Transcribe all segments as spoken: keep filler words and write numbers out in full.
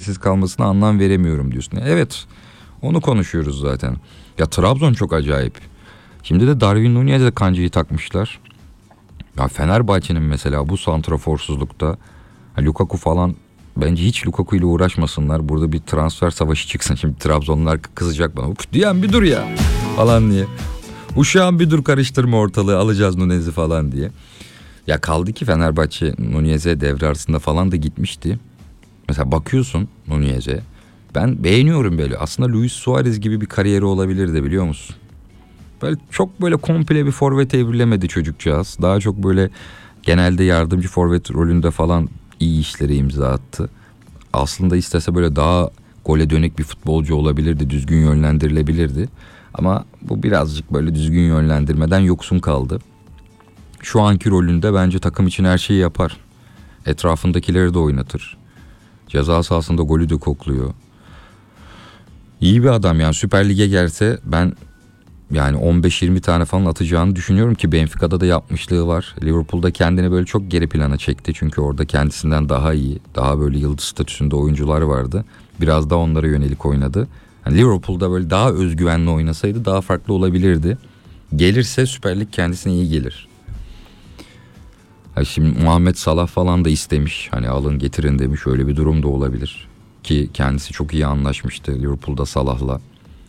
Nunez'siz kalmasına anlam veremiyorum diyorsun. Evet, onu konuşuyoruz zaten. Ya Trabzon çok acayip. Şimdi de Darwin Nunez'e kancayı takmışlar. Ya Fenerbahçe'nin mesela bu santraforsuzlukta Lukaku falan, bence hiç Lukaku ile uğraşmasınlar. Burada bir transfer savaşı çıksın. Şimdi Trabzonlular kızacak bana. Diyen bir dur ya falan diye. Uşağım bir dur, karıştırma ortalığı, alacağız Nunez'i falan diye. Ya kaldı ki Fenerbahçe Nunez'e devre arasında falan da gitmişti. Mesela bakıyorsun Nunez'e. Ben beğeniyorum böyle. Aslında Luis Suarez gibi bir kariyeri olabilirdi, biliyor musun? Böyle çok böyle komple bir forvet evrilemedi çocukcağız. Daha çok böyle genelde yardımcı forvet rolünde falan iyi işlere imza attı. Aslında istese böyle daha gole dönük bir futbolcu olabilirdi. Düzgün yönlendirilebilirdi. Ama bu birazcık böyle düzgün yönlendirmeden yoksun kaldı. Şu anki rolünde bence takım için her şeyi yapar. Etrafındakileri de oynatır. Ceza sahasında golü de kokluyor. İyi bir adam yani. Süper Lig'e gelse ben yani on beş yirmi tane falan atacağını düşünüyorum ki Benfica'da da yapmışlığı var. Liverpool'da kendini böyle çok geri plana çekti. Çünkü orada kendisinden daha iyi, daha böyle yıldız statüsünde oyuncular vardı. Biraz da onlara yönelik oynadı. Yani Liverpool'da böyle daha özgüvenli oynasaydı daha farklı olabilirdi. Gelirse Süper Lig kendisine iyi gelir. Ha şimdi Muhammed Salah falan da istemiş. Hani alın getirin demiş. Öyle bir durum da olabilir. Ki kendisi çok iyi anlaşmıştı Liverpool'da Salah'la.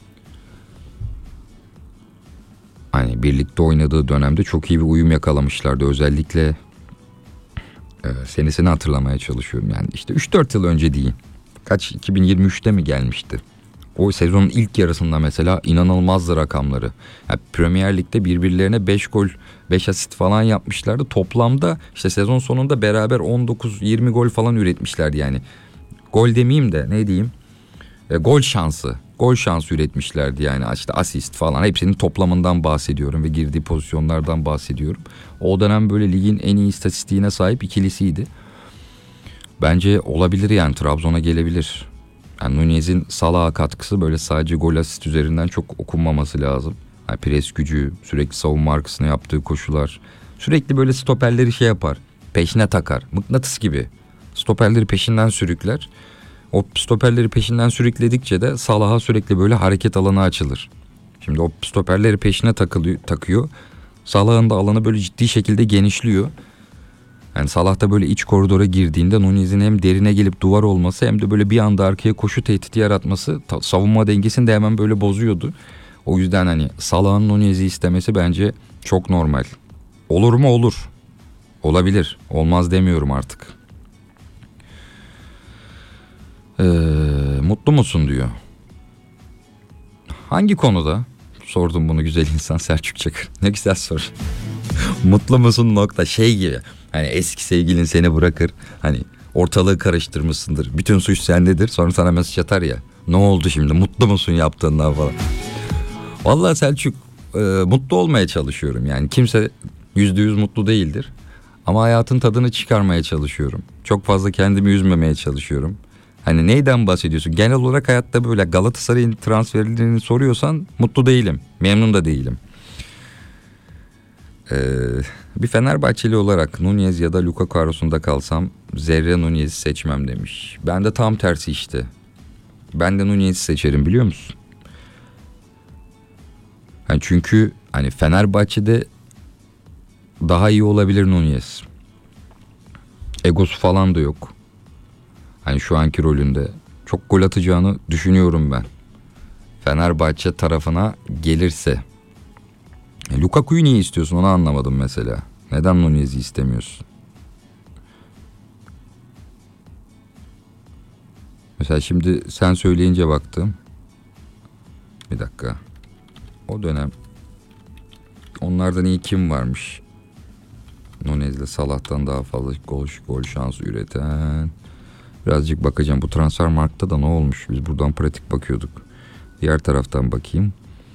Hani birlikte oynadığı dönemde çok iyi bir uyum yakalamışlardı. Özellikle e, senesini hatırlamaya çalışıyorum. Yani işte üç dört yıl önce değil. Kaç, iki bin yirmi üçte mi gelmişti? O sezonun ilk yarısında mesela inanılmazdı rakamları. Yani Premier Lig'de birbirlerine beş gol, beş asist falan yapmışlardı. Toplamda işte sezon sonunda beraber on dokuz yirmi gol falan üretmişlerdi yani. Gol demeyeyim de ne diyeyim? E, gol şansı. Gol şansı üretmişlerdi yani, işte asist falan, hepsinin toplamından bahsediyorum ve girdiği pozisyonlardan bahsediyorum. O dönem böyle ligin en iyi istatistiğine sahip ikilisiydi. Bence olabilir yani, Trabzon'a gelebilir. Yani Nunez'in Salah'a katkısı böyle sadece gol asist üzerinden çok okunmaması lazım. Yani pres gücü, sürekli savunma arkasına yaptığı koşular, sürekli böyle stoperleri şey yapar, peşine takar, mıknatıs gibi. Stoperleri peşinden sürükler. O stoperleri peşinden sürükledikçe de Salah'a sürekli böyle hareket alanı açılır. Şimdi o stoperleri peşine takılıyor, takıyor. Salah'ın da alanı böyle ciddi şekilde genişliyor. Yani Salah da böyle iç koridora girdiğinde Nunez'in hem derine gelip duvar olması hem de böyle bir anda arkaya koşu tehdidi yaratması ta, savunma dengesini de hemen böyle bozuyordu. O yüzden hani Salah'ın Nunez'i istemesi bence çok normal. Olur mu? Olur. Olabilir. Olmaz demiyorum artık. Ee, mutlu musun diyor. Hangi konuda? Sordum bunu güzel insan Selçuk Çakır. Ne güzel soru. Mutlu musun nokta, şey gibi. Hani eski sevgilin seni bırakır. Hani ortalığı karıştırmışsındır. Bütün suç sendedir. Sonra sana mesaj atar ya. Ne oldu şimdi? Mutlu musun yaptığından falan. Vallahi Selçuk, e, mutlu olmaya çalışıyorum. Yani kimse yüzde yüz mutlu değildir. Ama hayatın tadını çıkarmaya çalışıyorum. Çok fazla kendimi üzmemeye çalışıyorum. Hani neyden bahsediyorsun? Genel olarak hayatta böyle Galatasaray'ın transferlerini soruyorsan mutlu değilim. Memnun da değilim. Ee, bir Fenerbahçeli olarak Nunez ya da Lukaku arasında kalsam Zerre Nunez'i seçmem demiş. Ben de tam tersi işte. Ben de Nunez'i seçerim, biliyor musun? Yani çünkü hani Fenerbahçe'de daha iyi olabilir Nunez. Egosu falan da yok. Hani şu anki rolünde çok gol atacağını düşünüyorum ben. Fenerbahçe tarafına gelirse. E, Lukaku'yu niye istiyorsun, onu anlamadım mesela. Neden Nunez'i istemiyorsun? Mesela şimdi sen söyleyince baktım. Bir dakika. O dönem onlardan iyi kim varmış? Nunez'le Salah'tan daha fazla gol, gol şansı üreten. Birazcık bakacağım. Bu Transfermarkt'ta da ne olmuş? Biz buradan pratik bakıyorduk. Diğer taraftan bakayım.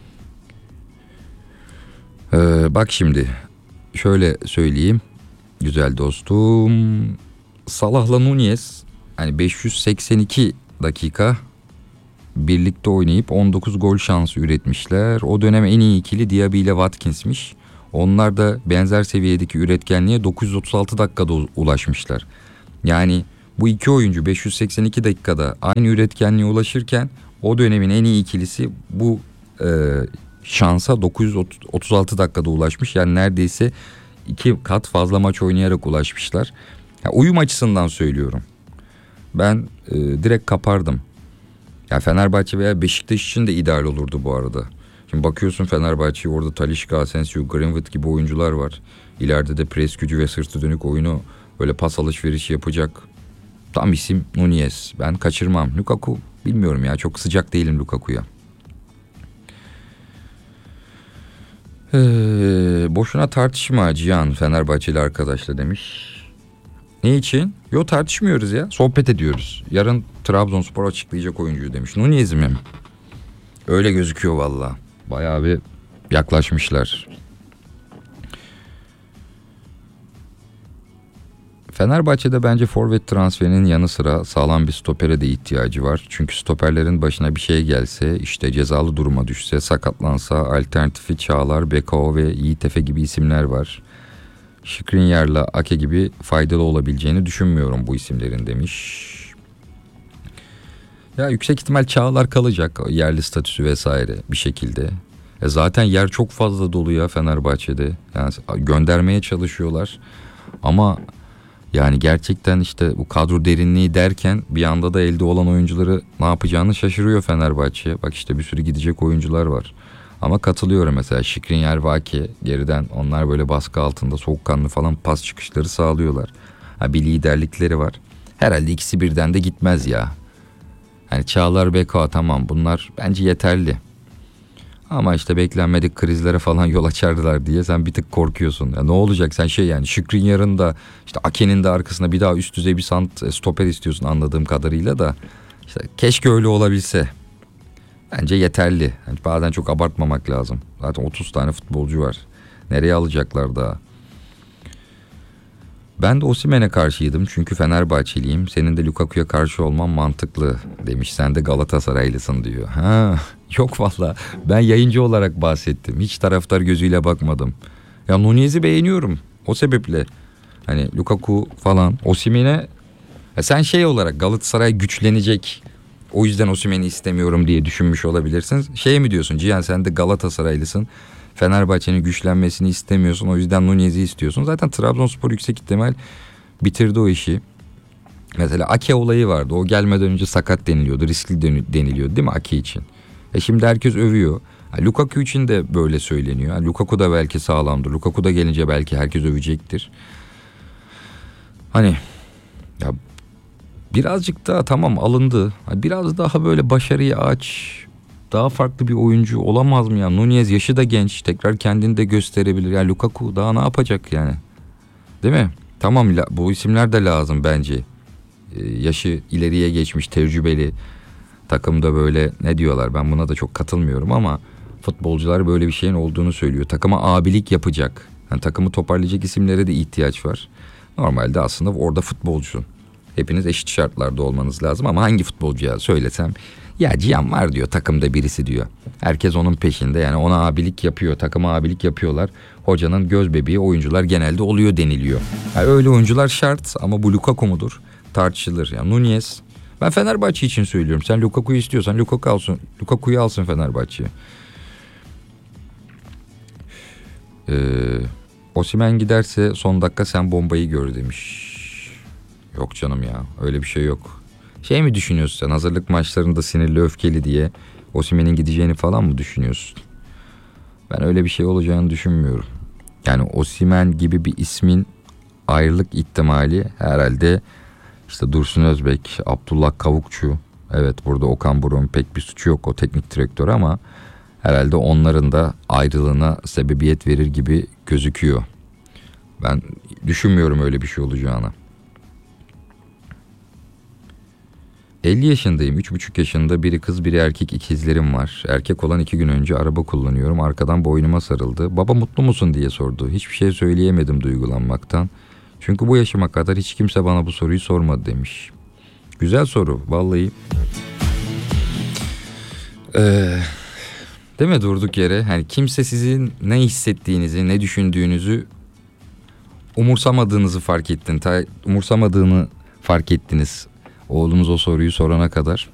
Ee, bak şimdi. Şöyle söyleyeyim. Güzel dostum. Salah'la Nunez hani beş yüz seksen iki dakika birlikte oynayıp on dokuz gol şansı üretmişler. O dönem en iyi ikili Diaby ile Watkins'miş. Onlar da benzer seviyedeki üretkenliğe dokuz yüz otuz altı dakikada ulaşmışlar. Yani Bu iki oyuncu beş yüz seksen iki dakikada aynı üretkenliğe ulaşırken o dönemin en iyi ikilisi bu e, şansa dokuz yüz otuz altı dakikada ulaşmış. Yani neredeyse iki kat fazla maç oynayarak ulaşmışlar. Ya, uyum açısından söylüyorum. Ben e, direkt kapardım. Ya Fenerbahçe veya Beşiktaş için de ideal olurdu bu arada. Şimdi bakıyorsun Fenerbahçe'ye, orada Talisca, Asensio, Greenwood gibi oyuncular var. İleride de pres gücü ve sırtı dönük oyunu böyle pas alışverişi yapacak tam isim Nunez. Ben kaçırmam. Lukaku bilmiyorum ya, çok sıcak değilim Lukaku'ya. Ee, boşuna tartışma Cihan, Fenerbahçeli arkadaşla demiş. Ne için? Yo, tartışmıyoruz ya. Sohbet ediyoruz. Yarın Trabzonspor açıklayacak oyuncuyu demiş. Nunez mi? Öyle gözüküyor valla. Bayağı bir yaklaşmışlar. Fenerbahçe'de bence forvet transferinin yanı sıra sağlam bir stopere de ihtiyacı var. Çünkü stoperlerin başına bir şey gelse, işte cezalı duruma düşse, sakatlansa alternatifi Çağlar, Bekao ve Yiğit Efe gibi isimler var. Skriniar'la Ake gibi faydalı olabileceğini düşünmüyorum bu isimlerin demiş. Ya yüksek ihtimal Çağlar kalacak, yerli statüsü vesaire bir şekilde. E zaten yer çok fazla dolu ya Fenerbahçe'de. Yani göndermeye çalışıyorlar. Ama yani gerçekten işte bu kadro derinliği derken bir anda da elde olan oyuncuları ne yapacağını şaşırıyor Fenerbahçe. Bak işte bir sürü gidecek oyuncular var. Ama katılıyorum, mesela Skriniar ve Ake geriden, onlar böyle baskı altında soğukkanlı falan pas çıkışları sağlıyorlar. Ha, bir liderlikleri var. Herhalde ikisi birden de gitmez ya. Hani Çağlar, Beko, tamam, bunlar bence yeterli. Ama işte beklenmedik krizlere falan yol açardılar diye sen bir tık korkuyorsun. Ya ne olacak, sen şey yani Skriniar'ın da işte Ake'nin de arkasına bir daha üst düzey bir sant stoper istiyorsun anladığım kadarıyla da. İşte keşke öyle olabilse. Bence yeterli. Yani bazen çok abartmamak lazım. Zaten otuz tane futbolcu var. Nereye alacaklar daha? Ben de Osimhen'e karşıydım çünkü Fenerbahçeliyim. Senin de Lukaku'ya karşı olman mantıklı demiş. Sen de Galatasaraylısın diyor. Ha, yok valla, ben yayıncı olarak bahsettim. Hiç taraftar gözüyle bakmadım. Ya Nunez'i beğeniyorum. O sebeple hani Lukaku falan, Osimhen'e ya sen şey olarak Galatasaray güçlenecek, o yüzden Osimhen'i istemiyorum diye düşünmüş olabilirsin. Şey mi diyorsun Cihan, sen de Galatasaraylısın. Fenerbahçe'nin güçlenmesini istemiyorsun, o yüzden Nunez'i istiyorsun. Zaten Trabzonspor yüksek ihtimal bitirdi o işi. Mesela Ake olayı vardı. O gelmeden önce sakat deniliyordu, riskli deniliyordu değil mi Ake için? E şimdi herkes övüyor. Ha, Lukaku için de böyle söyleniyor. Ha, Lukaku da belki sağlamdır. Lukaku da gelince belki herkes övecektir. Hani ya birazcık daha tamam alındı. Biraz daha böyle başarıyı aç. Daha farklı bir oyuncu olamaz mı ya? Nunez yaşı da genç. Tekrar kendini de gösterebilir. Ya Lukaku daha ne yapacak yani? Değil mi? Tamam, bu isimler de lazım bence. Ee, yaşı ileriye geçmiş, tecrübeli. Takımda böyle ne diyorlar? Ben buna da çok katılmıyorum ama futbolcular böyle bir şeyin olduğunu söylüyor. Takıma abilik yapacak. Yani takımı toparlayacak isimlere de ihtiyaç var. Normalde aslında orada futbolcusun. Hepiniz eşit şartlarda olmanız lazım ama hangi futbolcuya söylesem ya Cihan var diyor, takımda birisi diyor. Herkes onun peşinde, yani ona abilik yapıyor, takıma abilik yapıyorlar. Hocanın göz bebeği oyuncular genelde oluyor deniliyor. Yani öyle oyuncular şart ama bu Lukaku mudur? Tartışılır. Yani Nunez, ben Fenerbahçe için söylüyorum. Sen Lukaku'yu istiyorsan Lukaku alsın. Lukaku'yu alsın Fenerbahçe. Ee, Osimhen giderse son dakika sen bombayı gör demiş. Yok canım ya, öyle bir şey yok. Şey mi düşünüyorsun sen, hazırlık maçlarında sinirli öfkeli diye Osimhen'in gideceğini falan mı düşünüyorsun? Ben öyle bir şey olacağını düşünmüyorum. Yani Osimhen gibi bir ismin ayrılık ihtimali herhalde işte Dursun Özbek, Abdullah Kavukçu. Evet, burada Okan Buruk'un pek bir suçu yok, o teknik direktör, ama herhalde onların da ayrılığına sebebiyet verir gibi gözüküyor. Ben düşünmüyorum öyle bir şey olacağını. elli yaşındayım. üç buçuk yaşında biri kız biri erkek ikizlerim var. Erkek olan iki gün önce araba kullanıyorum. Arkadan boynuma sarıldı. Baba mutlu musun diye sordu. Hiçbir şey söyleyemedim duygulanmaktan. Çünkü bu yaşıma kadar hiç kimse bana bu soruyu sormadı demiş. Güzel soru vallahi. Ee, değil mi, durduk yere? Hani kimse sizin ne hissettiğinizi, ne düşündüğünüzü umursamadığınızı fark ettin. Ta, umursamadığını fark ettiniz? Oğlunuz o soruyu sorana kadar.